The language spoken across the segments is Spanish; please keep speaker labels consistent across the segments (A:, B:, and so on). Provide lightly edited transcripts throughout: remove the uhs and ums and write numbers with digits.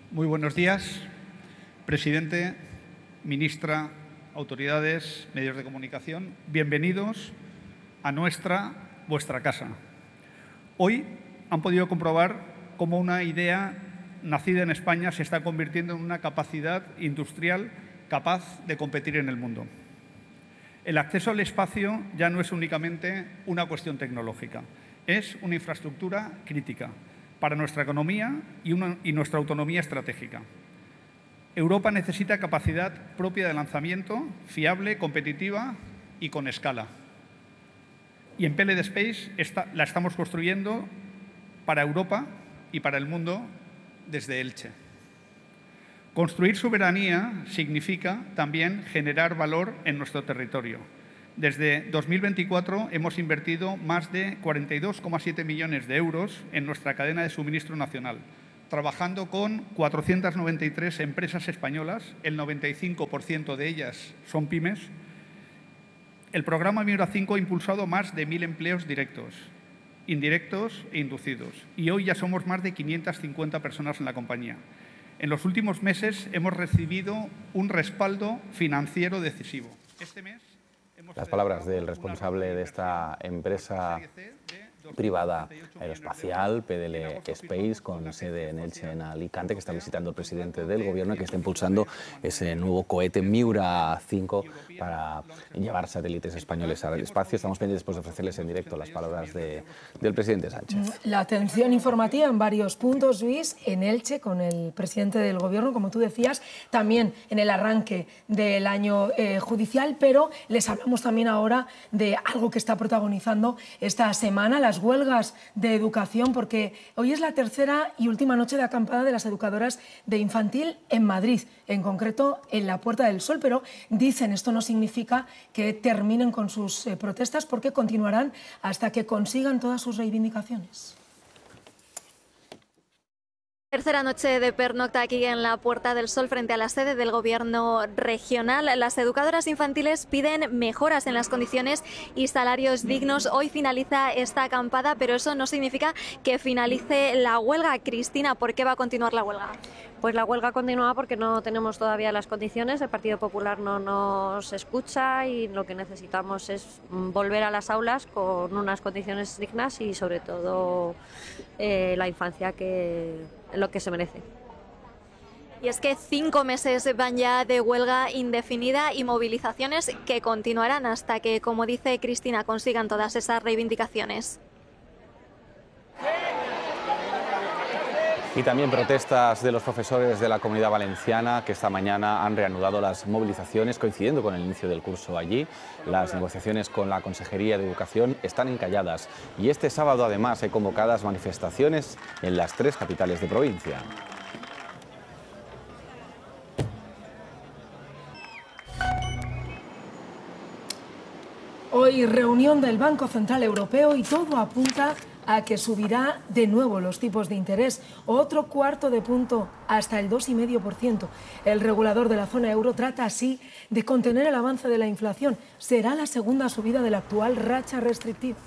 A: Muy buenos días, presidente, ministra, autoridades, medios de comunicación. Bienvenidos a vuestra casa. Hoy han podido comprobar cómo una idea nacida en España se está convirtiendo en una capacidad industrial capaz de competir en el mundo. El acceso al espacio ya no es únicamente una cuestión tecnológica, es una infraestructura crítica para nuestra economía y nuestra autonomía estratégica. Europa necesita capacidad propia de lanzamiento, fiable, competitiva y con escala. Y en PLD Space la estamos construyendo para Europa y para el mundo desde Elche. Construir soberanía significa también generar valor en nuestro territorio. Desde 2024 hemos invertido más de 42,7 millones de euros en nuestra cadena de suministro nacional, trabajando con 493 empresas españolas, el 95% de ellas son pymes. El programa Miura 5 ha impulsado más de 1.000 empleos directos, indirectos e inducidos, y hoy ya somos más de 550 personas en la compañía. En los últimos meses hemos recibido un respaldo financiero decisivo. Este mes
B: las palabras del responsable de esta empresa privada aeroespacial, PLD Space, con sede en Elche, en Alicante, que está visitando el presidente del Gobierno y que está impulsando ese nuevo cohete Miura 5 para llevar satélites españoles al espacio. Estamos pendientes de ofrecerles en directo las palabras del presidente Sánchez.
C: La atención informativa en varios puntos, Luis, en Elche, con el presidente del Gobierno, como tú decías, también en el arranque del año judicial, pero les hablamos también ahora de algo que está protagonizando esta semana, las huelgas de educación, porque hoy es la tercera y última noche de acampada de las educadoras de infantil en Madrid, en concreto en la Puerta del Sol, pero dicen esto no significa que terminen con sus protestas, porque continuarán hasta que consigan todas sus reivindicaciones.
D: Tercera noche de pernocta aquí en la Puerta del Sol frente a la sede del Gobierno regional. Las educadoras infantiles piden mejoras en las condiciones y salarios dignos. Hoy finaliza esta acampada, pero eso no significa que finalice la huelga. Cristina, ¿por qué va a continuar la huelga?
E: Pues la huelga continúa porque no tenemos todavía las condiciones, el Partido Popular no nos escucha y lo que necesitamos es volver a las aulas con unas condiciones dignas y sobre todo la infancia lo que se merece.
D: Y es que 5 meses van ya de huelga indefinida y movilizaciones que continuarán hasta que, como dice Cristina, consigan todas esas reivindicaciones.
B: Y también protestas de los profesores de la Comunidad Valenciana, que esta mañana han reanudado las movilizaciones coincidiendo con el inicio del curso allí. Las negociaciones con la Consejería de Educación están encalladas y este sábado además hay convocadas manifestaciones en las 3 capitales de provincia.
C: Hoy reunión del Banco Central Europeo y todo apunta a que subirá de nuevo los tipos de interés, otro cuarto de punto hasta el 2,5%. El regulador de la zona euro trata así de contener el avance de la inflación. Será la segunda subida de la actual racha restrictiva.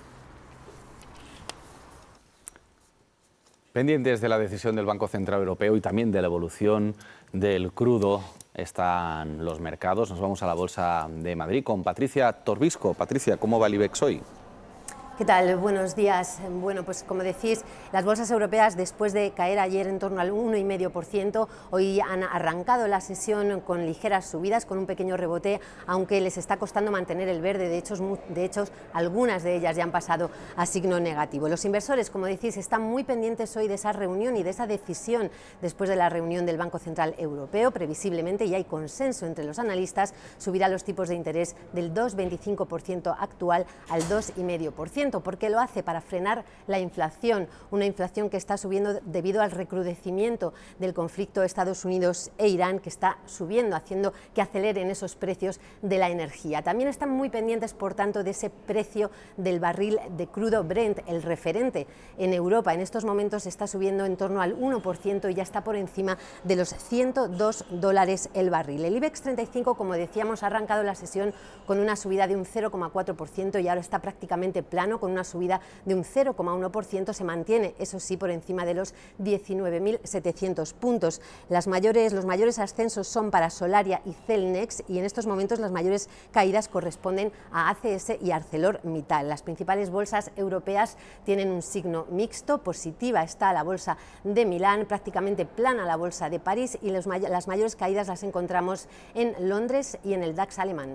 B: Pendientes de la decisión del Banco Central Europeo y también de la evolución del crudo están los mercados. Nos vamos a la Bolsa de Madrid con Patricia Torbisco. Patricia, ¿cómo va el IBEX hoy?
F: ¿Qué tal? Buenos días. Bueno, pues como decís, las bolsas europeas, después de caer ayer en torno al 1,5%, hoy han arrancado la sesión con ligeras subidas, con un pequeño rebote, aunque les está costando mantener el verde. De hecho, algunas de ellas ya han pasado a signo negativo. Los inversores, como decís, están muy pendientes hoy de esa reunión y de esa decisión después de la reunión del Banco Central Europeo. Previsiblemente, y hay consenso entre los analistas, subirá los tipos de interés del 2,25% actual al 2,5%. Porque lo hace para frenar la inflación, una inflación que está subiendo debido al recrudecimiento del conflicto Estados Unidos e Irán, que está subiendo, haciendo que aceleren esos precios de la energía. También están muy pendientes, por tanto, de ese precio del barril de crudo Brent, el referente en Europa. En estos momentos está subiendo en torno al 1% y ya está por encima de los $102 el barril. El IBEX 35, como decíamos, ha arrancado la sesión con una subida de un 0,4% y ahora está prácticamente plano Milano con una subida de un 0,1%, se mantiene, eso sí, por encima de los 19.700 puntos. Los mayores ascensos son para Solaria y Cellnex, y en estos momentos las mayores caídas corresponden a ACS y ArcelorMittal. Las principales bolsas europeas tienen un signo mixto. Positiva está la bolsa de Milán, prácticamente plana la bolsa de París, y las mayores caídas las encontramos en Londres y en el DAX alemán.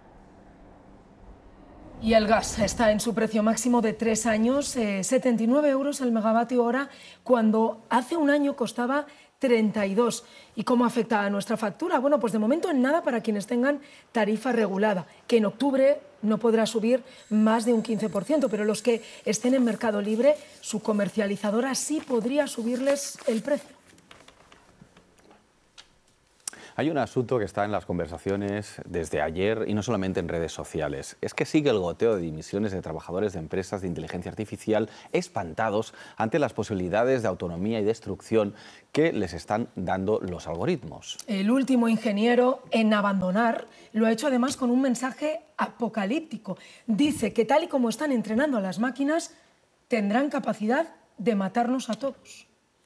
C: Y el gas está en su precio máximo de 3 años, 79 euros el megavatio hora, cuando hace un año costaba 32. ¿Y cómo afecta a nuestra factura? Bueno, pues de momento en nada para quienes tengan tarifa regulada, que en octubre no podrá subir más de un 15%, pero los que estén en mercado libre, su comercializadora sí podría subirles el precio.
B: Hay un asunto que está en las conversaciones desde ayer y no solamente en redes sociales. Es que sigue el goteo de dimisiones de trabajadores de empresas de inteligencia artificial espantados ante las posibilidades de autonomía y destrucción que les están dando los algoritmos.
C: El último ingeniero en abandonar lo ha hecho además con un mensaje apocalíptico. Dice que tal y como están entrenando a las máquinas, tendrán capacidad de matarnos a todos.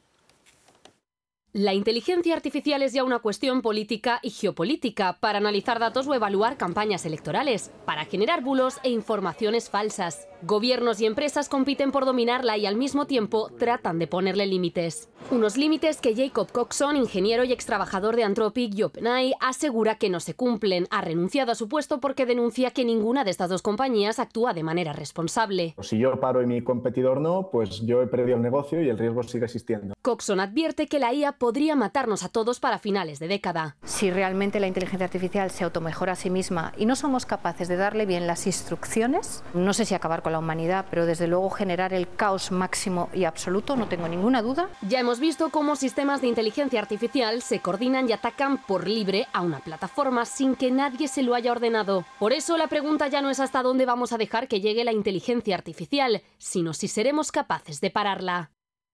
G: La inteligencia artificial es ya una cuestión política y geopolítica para analizar datos o evaluar campañas electorales, para generar bulos e informaciones falsas. Gobiernos y empresas compiten por dominarla y al mismo tiempo tratan de ponerle límites. Unos límites que Jacob Coxon, ingeniero y extrabajador de Anthropic y OpenAI, asegura que no se cumplen. Ha renunciado a su puesto porque denuncia que ninguna de estas dos compañías actúa de manera responsable.
H: Si yo paro y mi competidor no, pues yo he perdido el negocio y el riesgo sigue existiendo.
G: Coxon advierte que la IA podría matarnos a todos para finales de década.
I: Si realmente la inteligencia artificial se automejora a sí misma y no somos capaces de darle bien las instrucciones, no sé si acabar con la humanidad, pero desde luego generar el caos máximo y absoluto, no tengo ninguna duda.
G: Ya hemos visto cómo sistemas de inteligencia artificial se coordinan y atacan por libre a una plataforma sin que nadie se lo haya ordenado. Por eso la pregunta ya no es hasta dónde vamos a dejar que llegue la inteligencia artificial, sino si seremos capaces de pararla.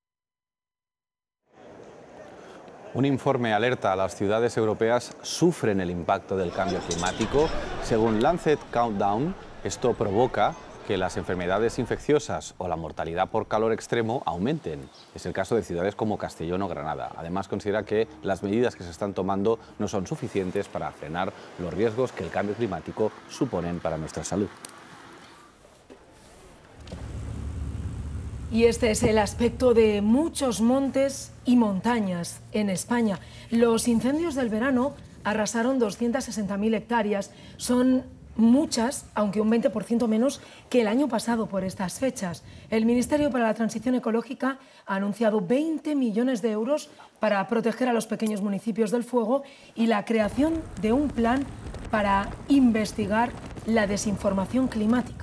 B: Un informe alerta a las ciudades europeas sufren el impacto del cambio climático. Según Lancet Countdown, esto provoca que las enfermedades infecciosas o la mortalidad por calor extremo aumenten. Es el caso de ciudades como Castellón o Granada. Además, considera que las medidas que se están tomando no son suficientes para frenar los riesgos que el cambio climático suponen para nuestra salud.
C: Y este es el aspecto de muchos montes y montañas en España. Los incendios del verano arrasaron 260.000 hectáreas. Son muchas, aunque un 20% menos que el año pasado por estas fechas. El Ministerio para la Transición Ecológica ha anunciado 20 millones de euros para proteger a los pequeños municipios del fuego y la creación de un plan para investigar la desinformación climática.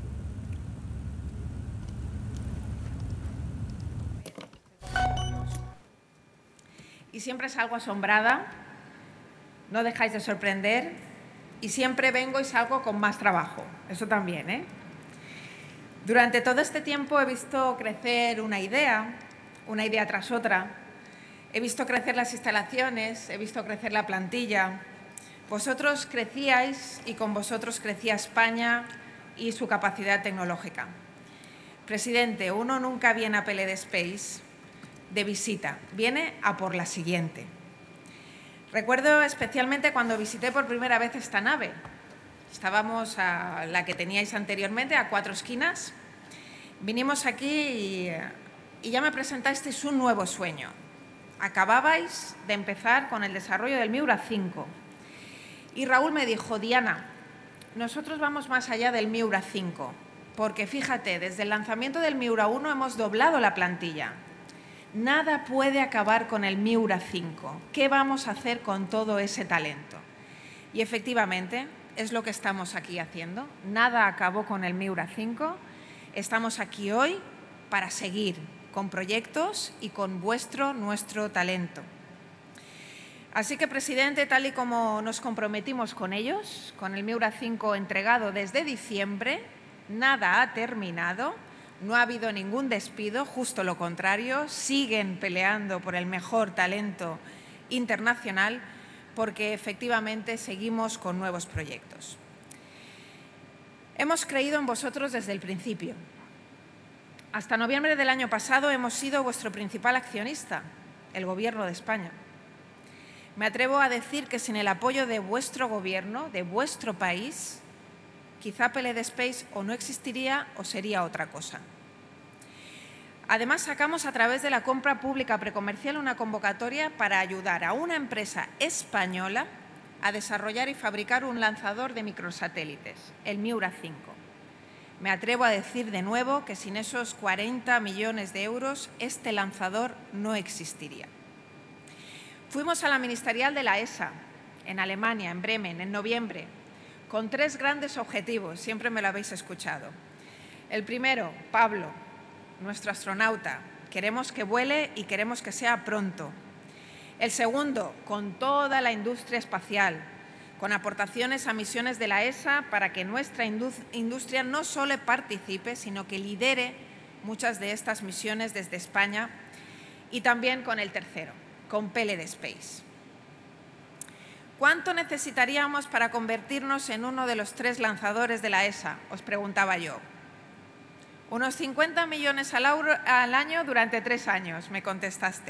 J: Y siempre salgo asombrada, no dejáis de sorprender, y siempre vengo y salgo con más trabajo, eso también, ¿eh? Durante todo este tiempo he visto crecer una idea tras otra, he visto crecer las instalaciones, he visto crecer la plantilla. Vosotros crecíais y con vosotros crecía España y su capacidad tecnológica. Presidente, uno nunca viene a PLD Space de visita, viene a por la siguiente. Recuerdo especialmente cuando visité por primera vez esta nave. Estábamos a la que teníais anteriormente, a 4 esquinas. Vinimos aquí y ya me presentasteis un nuevo sueño. Acababais de empezar con el desarrollo del Miura 5. Y Raúl me dijo, Diana, nosotros vamos más allá del Miura 5, porque fíjate, desde el lanzamiento del Miura 1 hemos doblado la plantilla. Nada puede acabar con el Miura 5. ¿Qué vamos a hacer con todo ese talento? Y efectivamente, es lo que estamos aquí haciendo. Nada acabó con el Miura 5. Estamos aquí hoy para seguir con proyectos y con nuestro talento. Así que, presidente, tal y como nos comprometimos con ellos, con el Miura 5 entregado desde diciembre, nada ha terminado. No ha habido ningún despido, justo lo contrario, siguen peleando por el mejor talento internacional porque efectivamente seguimos con nuevos proyectos. Hemos creído en vosotros desde el principio. hasta noviembre del año pasado hemos sido vuestro principal accionista, el Gobierno de España. Me atrevo a decir que sin el apoyo de vuestro Gobierno, de vuestro país, quizá PLD Space o no existiría o sería otra cosa. Además, sacamos a través de la compra pública precomercial una convocatoria para ayudar a una empresa española a desarrollar y fabricar un lanzador de microsatélites, el Miura 5. Me atrevo a decir de nuevo que sin esos 40 millones de euros este lanzador no existiría. Fuimos a la ministerial de la ESA, en Alemania, en Bremen, en noviembre, con 3 grandes objetivos, siempre me lo habéis escuchado. El primero, Pablo, nuestro astronauta, queremos que vuele y queremos que sea pronto. El segundo, con toda la industria espacial, con aportaciones a misiones de la ESA para que nuestra industria no solo participe, sino que lidere muchas de estas misiones desde España. Y también con el tercero, con PLD Space. ¿Cuánto necesitaríamos para convertirnos en uno de los 3 lanzadores de la ESA? Os preguntaba yo. Unos 50 millones al año durante 3 años, me contestaste.